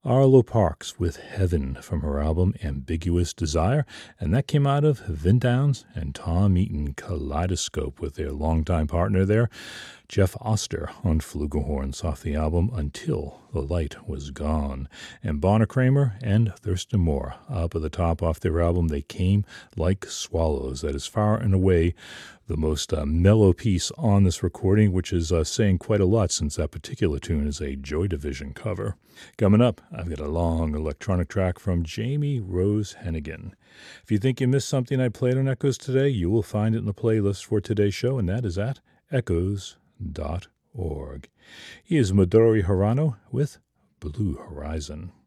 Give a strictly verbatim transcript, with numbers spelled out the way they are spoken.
Arlo Parks with Heaven from her album Ambiguous Desire, and that came out of Vin Downs and Tom Eaton Kaleidoscope with their longtime partner there, Jeff Oster, on flugelhorns off the album Until the Light Was Gone. And Bonner Kramer and Thurston Moore up at the top off their album They Came Like Swallows. That is far and away the most uh, mellow piece on this recording, which is uh, saying quite a lot since that particular tune is a Joy Division cover. Coming up, I've got a long electronic track from Jamie Rose Hennigan. If you think you missed something I played on Echoes today, you will find it in the playlist for today's show, and that is at echoes dot org. He is Midori Hirano with Blue Horizon.